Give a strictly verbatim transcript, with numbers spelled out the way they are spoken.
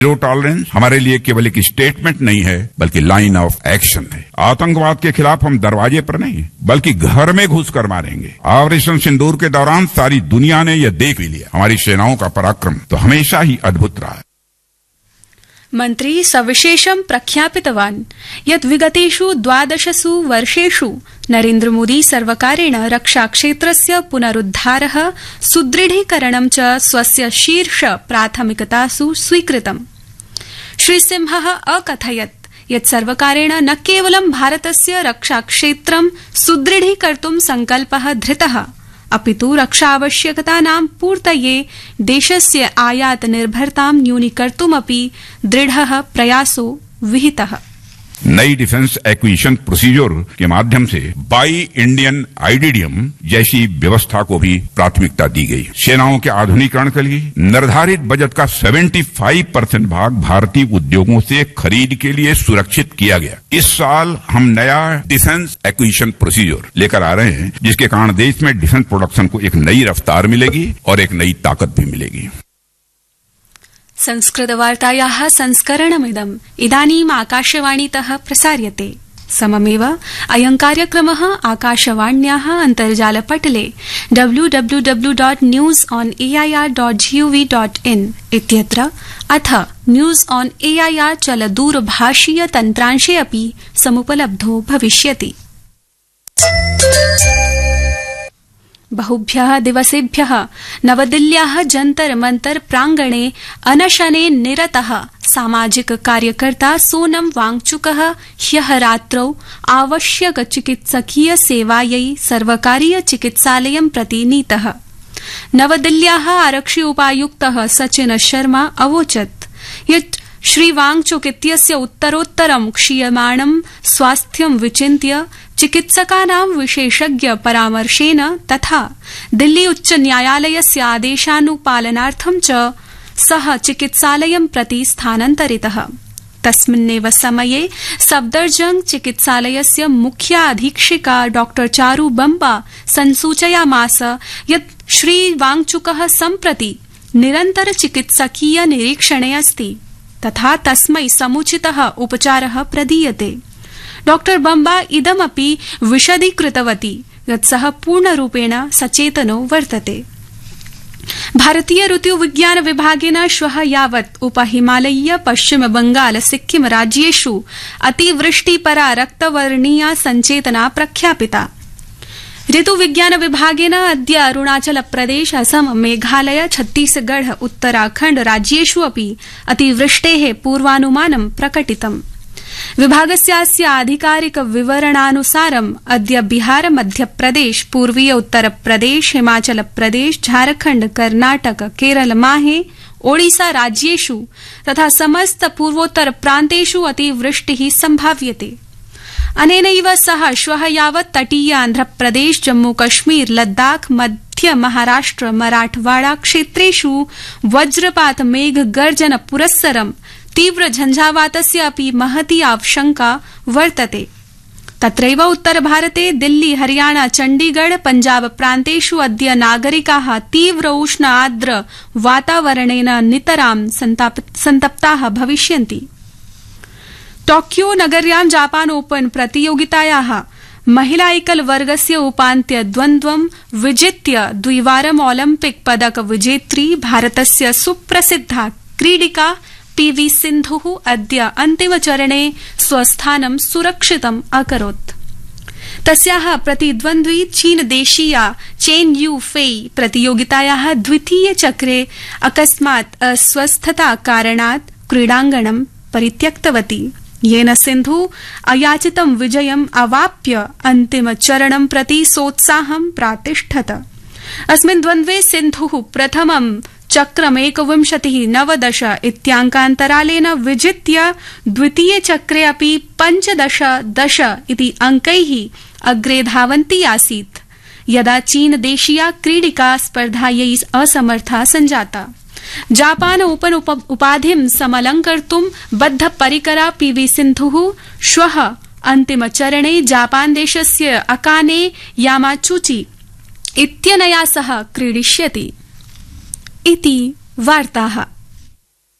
Zero tolerance हमारे लिए केवल एक स्टेटमेंट नहीं है, बल्कि लाइन ऑफ एक्शन है। आतंकवाद के खिलाफ हम दरवाजे पर नहीं, बल्कि घर में घुसकर मारेंगे। ऑपरेशन सिंदूर के दौरान सारी दुनिया ने यह देख भी लिया, हमारी सेनाओं का पराक्रम तो हमेशा ही अद्भुत रहा है। मन्त्री सविशेषं प्रख्यापितवान् यत् विगतेषु द्वादशसु वर्षेषु नरेन्द्रमोदी सर्वकारेण रक्षाक्षेत्रस्य पुनरुद्धारः सुदृढीकरणं च स्वस्य शीर्ष प्राथमिकतासु स्वीकृतम्। श्रीसिंहः अकथयत् यत् सर्वकारेण न केवलं भारतस्य रक्षाक्षेत्रं सुदृढीकर्तुं सङ्कल्पः धृतः, अपितु रक्षावश्यकतानां पूर्तये देशस्य आयात निर्भरतां न्यूनीकर्तुमपि दृढः प्रयासो विहितः। नई डिफेंस एक्विजिशन प्रोसीजर के माध्यम से बाई इंडियन आईडीडीएम जैसी व्यवस्था को भी प्राथमिकता दी गई। सेनाओं के आधुनिकीकरण के लिए निर्धारित बजट का पचहत्तर परसेंट भाग भारतीय उद्योगों से खरीद के लिए सुरक्षित किया गया। इस साल हम नया डिफेंस एक्विजिशन प्रोसीजर लेकर आ रहे हैं, जिसके कारण देश में डिफेंस प्रोडक्शन को एक नई रफ्तार मिलेगी और एक नई ताकत भी मिलेगी। संस्कृतवार्तायाः संस्करणमिदम् इदानीम् आकाशवाणीतः प्रसार्यते। सममेव अयं कार्यक्रमः आकाशवाण्याः अन्तर्जालपटले W W W dot news on AIR dot gov dot in इत्यत्र अथ न्यूज ऑन एआईआर चलदूरभाषीय तन्त्रांशे अपि समुपलब्धो भविष्यति। बहुभ्यः दिवसेभ्यः नवदिल्ल्याः जन्तर मंतर प्रांगणे अनशने निरतः सामाजिक कार्यकर्ता सोनम वांगचुकः ह्यः रात्रौ आवश्यक चिकित्सकीय सेवायै सर्वकारीय चिकित्सालयं प्रति नीतः। नवदिल्ल्याः आरक्षि उपायुक्तः सचिन शर्मा अवोचत् यत् श्री वांगचुक इत्यस्य उत्तरोत्तरं क्षीयमाणं स्वास्थ्यं विचिन्त्य चिकित्सकानां विशेषज्ञ परामर्शेन तथा दिल्ली उच्च न्यायालयस्य आदेशानुपालनार्थं च सः चिकित्सालयं प्रति स्थानान्तरितः। तस्मिन्नेव समये सफदरजंग चिकित्सालयस्य मुख्याधीक्षिका डॉ चारू बम्बा संसूचयामास यत् श्री वांगचुकः सम्प्रति निरन्तर चिकित्सकीय निरीक्षणे अस्ति तथा तस्मै समुचितः उपचारः प्रदीयते। डॉ बम्बा इदमपि विशदीकृतवती यत् सः पूर्णरूपेण सचेतनो वर्तते। भारतीय ऋतुविज्ञान विभागेन श्वः यावत् उपहिमालयीय पश्चिम बंगाल सिक्किम राज्येषु अतिवृष्टिपरा रक्तवर्णीया सञ्चेतना प्रख्यापिता। ऋतुविज्ञान विभागेन अद्य अरुणाचल प्रदेश, असम, मेघालय, छत्तीसगढ़, उत्तराखण्ड राज्येषु अपि अतिवृष्टेः पूर्वानुमानं प्रकटितम्। विभागस्यास्य आधिकारिक विवरणानुसारम् अद्य बिहार, मध्यप्रदेश, पूर्वीय उत्तरप्रदेश, हिमाचल प्रदेश, झारखण्ड, कर्नाटक, केरल, माहे, ओडिसा राज्येषु तथा समस्त पूर्वोत्तर प्रान्तेषु अतिवृष्टिः सम्भाव्यते। अनेनैव सह श्वः यावत् तटीय आन्ध्रप्रदेश, जम्मू कश्मीर, लद्दाख, मध्य महाराष्ट्र, मराठवाड़ा क्षेत्रेषु वज्रपात मेघ गर्जन पुरस्सरं तीव्र झंझावातस्य अपि महती आशंका वर्तते। तत्रैव उत्तर भारते दिल्ली, हरियाणा, चण्डीगढ़, पञ्जाब प्रान्तेषु अद्य नागरिकाः तीव्र उष्ण आर्द्र वातावरणेन नितरां सन्तप्ताः भविष्यन्ति। टोक्यो नगर्यां जापान ओपन प्रतियोगितायाः महिला एकल वर्गस्य उपान्त्य द्वन्द्वं विजित्य द्विवारं ओलम्पिक पदक विजेत्री भारतस्य सुप्रसिद्धा क्रीडिका पीवी सिन्धुः अद्य अन्तिमचरणे स्वस्थानं सुरक्षितम् अकरोत्। तस्याः प्रतिद्वन्द्वी चीनदेशीया चेन यू फेई प्रतियोगितायाः द्वितीये चक्रे अकस्मात् अस्वस्थता कारणात् क्रीडाङ्गणं परित्यक्तवती, येन सिन्धु अयाचितं विजयम् अवाप्य अन्तिमचरणं प्रति सोत्साहं प्रातिष्ठत। अस्मिन् द्वन्द्वे सिन्धुः प्रथमं चक्रमेकविंशतिः नवदश इत्याङ्कान्तरालेन विजित्य द्वितीये चक्रे अपि पञ्चदश दश इति अंकैः अग्रे धावन्ती आसीत्, यदा चीनदेशीया क्रीडिका स्पर्धायै असमर्था सञ्जाता। जापान ओपन उपाधिं समलंकर्तुं बद्धपरिकरा पीवी सिन्धुः श्वः अन्तिमचरणे जापान देशस्य अकाने यामाचूची इत्यनया सह क्रीडिष्यति। इति वार्ताः।